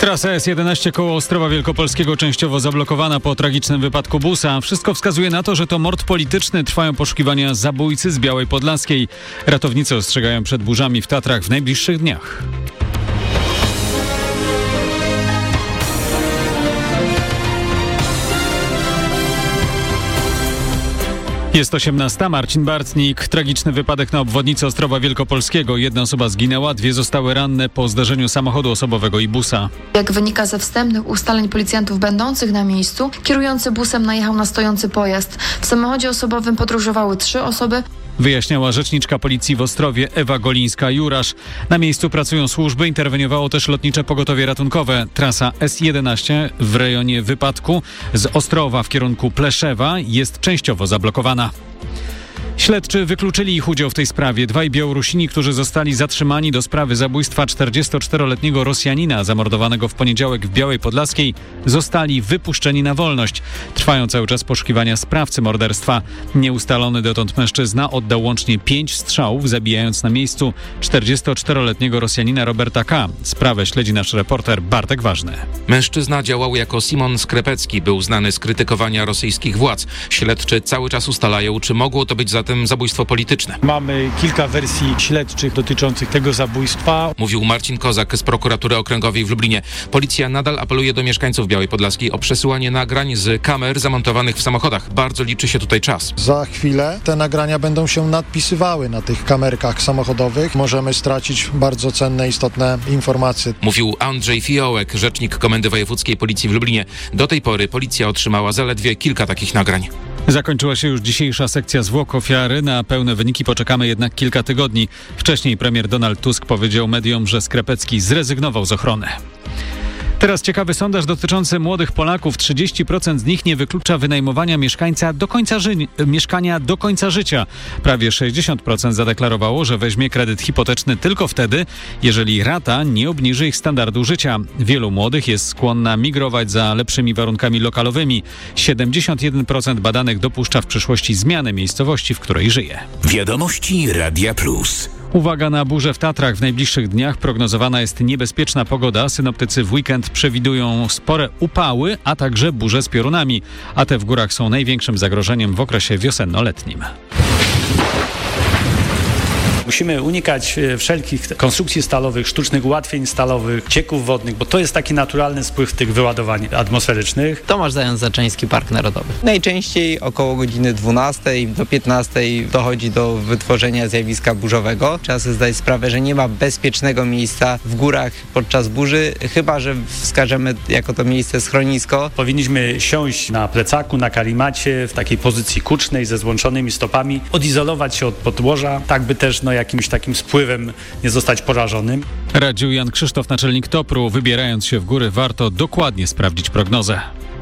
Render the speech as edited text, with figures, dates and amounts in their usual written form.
Trasa S11 koło Ostrowa Wielkopolskiego częściowo zablokowana po tragicznym wypadku busa. Wszystko wskazuje na to, że to mord polityczny. Trwają poszukiwania zabójcy z Białej Podlaskiej. Ratownicy ostrzegają przed burzami w Tatrach w najbliższych dniach. Jest 18. Marcin Bartnik. Tragiczny wypadek na obwodnicy Ostrowa Wielkopolskiego. Jedna osoba zginęła, 2 zostały ranne po zdarzeniu samochodu osobowego i busa. Jak wynika ze wstępnych ustaleń policjantów będących na miejscu, kierujący busem najechał na stojący pojazd. W samochodzie osobowym podróżowały 3 osoby. Wyjaśniała rzeczniczka policji w Ostrowie Ewa Golińska-Jurasz. Na miejscu pracują służby, interweniowało też lotnicze pogotowie ratunkowe. Trasa S11 w rejonie wypadku z Ostrowa w kierunku Pleszewa jest częściowo zablokowana. Śledczy wykluczyli ich udział w tej sprawie. 2 Białorusini, którzy zostali zatrzymani do sprawy zabójstwa 44-letniego Rosjanina zamordowanego w poniedziałek w Białej Podlaskiej, zostali wypuszczeni na wolność. Trwają cały czas poszukiwania sprawcy morderstwa. Nieustalony dotąd mężczyzna oddał łącznie 5 strzałów, zabijając na miejscu 44-letniego Rosjanina Roberta K. Sprawę śledzi nasz reporter Bartek Ważny. Mężczyzna działał jako Simon Skrepecki, był znany z krytykowania rosyjskich władz. Śledczy cały czas ustalają, czy mogło to być zatem zabójstwo polityczne. Mamy kilka wersji śledczych dotyczących tego zabójstwa. Mówił Marcin Kozak z prokuratury okręgowej w Lublinie. Policja nadal apeluje do mieszkańców Białej Podlaskiej o przesyłanie nagrań z kamer zamontowanych w samochodach. Bardzo liczy się tutaj czas. Za chwilę te nagrania będą się nadpisywały na tych kamerkach samochodowych. Możemy stracić bardzo cenne, istotne informacje. Mówił Andrzej Fiołek, rzecznik Komendy Wojewódzkiej Policji w Lublinie. Do tej pory policja otrzymała zaledwie kilka takich nagrań. Zakończyła się już dzisiejsza sekcja zwłok ofiary. Na pełne wyniki poczekamy jednak kilka tygodni. Wcześniej premier Donald Tusk powiedział mediom, że Skrepecki zrezygnował z ochrony. Teraz ciekawy sondaż dotyczący młodych Polaków. 30% z nich nie wyklucza wynajmowania mieszkania do końca życia. Prawie 60% zadeklarowało, że weźmie kredyt hipoteczny tylko wtedy, jeżeli rata nie obniży ich standardu życia. Wielu młodych jest skłonna migrować za lepszymi warunkami lokalowymi. 71% badanych dopuszcza w przyszłości zmianę miejscowości, w której żyje. Wiadomości Radia Plus. Uwaga na burze w Tatrach. W najbliższych dniach prognozowana jest niebezpieczna pogoda. Synoptycy w weekend przewidują spore upały, a także burze z piorunami. A te w górach są największym zagrożeniem w okresie wiosenno-letnim. Musimy unikać wszelkich konstrukcji stalowych, sztucznych ułatwień stalowych, cieków wodnych, bo to jest taki naturalny spływ tych wyładowań atmosferycznych. Tomasz Zając-Zaczyński, Park Narodowy. Najczęściej około godziny 12 do 15 dochodzi do wytworzenia zjawiska burzowego. Trzeba sobie zdać sprawę, że nie ma bezpiecznego miejsca w górach podczas burzy, chyba że wskażemy jako to miejsce schronisko. Powinniśmy siąść na plecaku, na karimacie, w takiej pozycji kucznej, ze złączonymi stopami, odizolować się od podłoża, tak by też jakimś takim spływem nie zostać porażonym. Radził Jan Krzysztof, naczelnik TOPR-u. Wybierając się w góry, warto dokładnie sprawdzić prognozę.